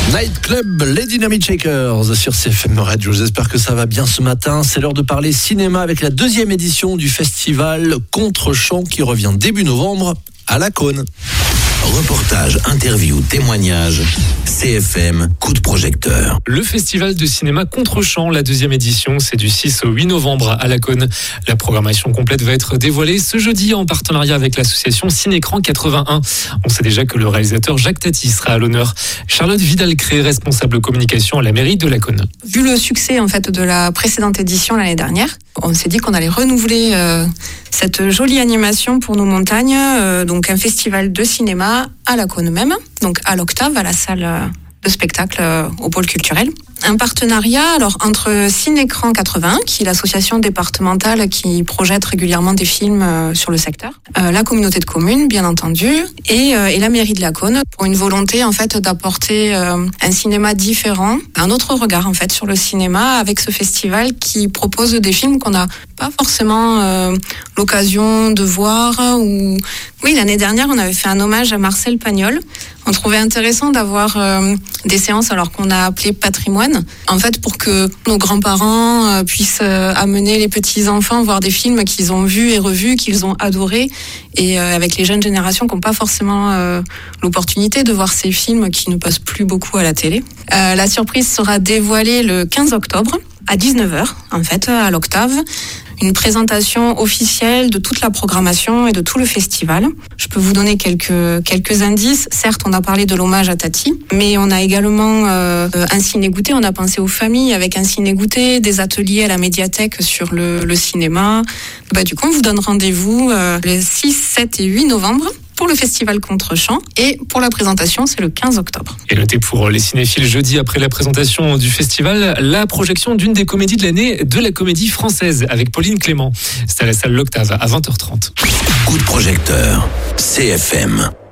Nightclub, les Dynamite Shakers sur CFM Radio. J'espère que ça va bien ce matin. C'est l'heure de parler cinéma avec la 2e édition du festival Contre-champ qui revient début novembre à la Cône. Reportage, interview, témoignage, CFM, coup de projecteur. Le festival de cinéma Contre-champ, la 2e édition, c'est du 6 au 8 novembre à la Cône. La programmation complète va être dévoilée ce jeudi en partenariat avec l'association Cinécran 81. On sait déjà que le réalisateur Jacques Tati sera à l'honneur. Charlotte Vidal-Cré, responsable communication à la mairie de la Cône. Vu le succès en fait de la précédente édition l'année dernière, on s'est dit qu'on allait renouveler cette jolie animation pour nos montagnes, donc un festival de cinéma à la Cône même, donc à l'Octave, à la salle de spectacle au pôle culturel. Un partenariat alors entre Cinécran 81, qui est l'association départementale qui projette régulièrement des films sur le secteur, la communauté de communes bien entendu, et la mairie de la Cône, pour une volonté en fait d'apporter un cinéma différent, un autre regard en fait sur le cinéma avec ce festival qui propose des films qu'on n'a pas forcément l'occasion de voir. Oui, l'année dernière on avait fait un hommage à Marcel Pagnol. On trouvait intéressant d'avoir des séances alors qu'on a appelé patrimoine, en fait pour que nos grands-parents puissent amener les petits-enfants voir des films qu'ils ont vus et revus, qu'ils ont adorés, et avec les jeunes générations qui n'ont pas forcément l'opportunité de voir ces films qui ne passent plus beaucoup à la télé. La surprise sera dévoilée le 15 octobre à 19h en fait à l'Octave. Une présentation officielle de toute la programmation et de tout le festival. Je peux vous donner quelques indices. Certes, on a parlé de l'hommage à Tati, mais on a également un ciné-goûté. On a pensé aux familles avec un ciné-goûté, des ateliers à la médiathèque sur le cinéma. Du coup, on vous donne rendez-vous les 6, 7 et 8 novembre pour le festival Contre-champ, et pour la présentation, c'est le 15 octobre. Et notez pour les cinéphiles, jeudi après la présentation du festival, la projection d'une des comédies de l'année de la Comédie Française avec Pauline Clément. C'est à la salle L'Octave à 20h30. Coup de projecteur, CFM.